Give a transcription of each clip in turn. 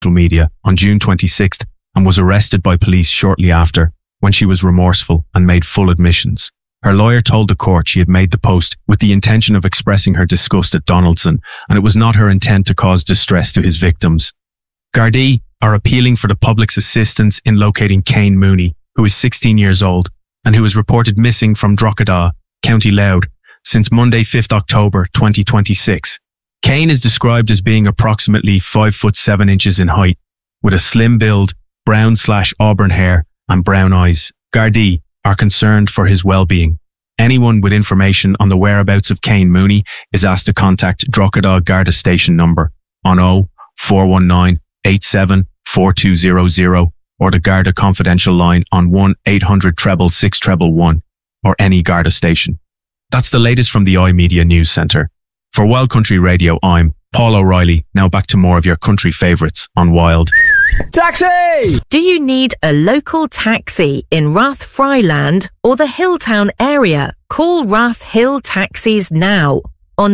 media on June 26th and was arrested by police shortly after, when she was remorseful and made full admissions. Her lawyer told the court she had made the post with the intention of expressing her disgust at Donaldson, and it was not her intent to cause distress to his victims. Gardaí are appealing for the public's assistance in locating Kane Mooney, who is 16 years old and who is reported missing from Drogheda, County Louth, since Monday 5th October 2026. Kane is described as being approximately 5'7" in height, with a slim build, brown/auburn hair and brown eyes. Gardaí are concerned for his well-being. Anyone with information on the whereabouts of Kane Mooney is asked to contact Drogheda Garda Station number on 0419 87 4200 or the Garda confidential line on 1-800 666 or any Garda station. That's the latest from the iMedia News Centre. For Wild Country Radio, I'm Paul O'Reilly. Now back to more of your country favourites on Wild. Taxi! Do you need a local taxi in Rathfryland or the Hilltown area? Call Rath Hill Taxis now on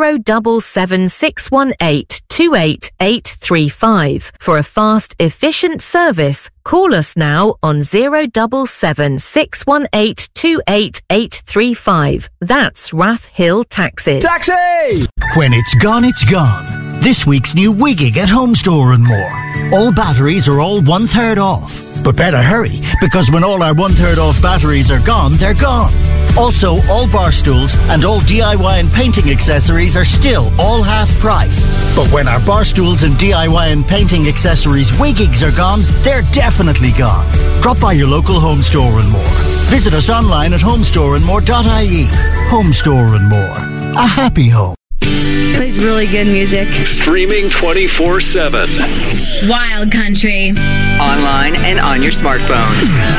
077 618 28835. For a fast, efficient service, call us now on 077 618 28835. That's Rath Hill Taxis. Taxi! When it's gone, it's gone. This week's new Wigging at Home Store and more. All batteries are all 1/3 off. But better hurry, because when all our 1/3 off batteries are gone, they're gone. Also, all bar stools and all DIY and painting accessories are still all half price. But when our bar stools and DIY and painting accessories Wiggings are gone, they're definitely gone. Drop by your local Home Store and More. Visit us online at homestoreandmore.ie. Home Store and More. A happy home. Plays really good music. Streaming 24/7. Wild Country. Online and on your smartphone.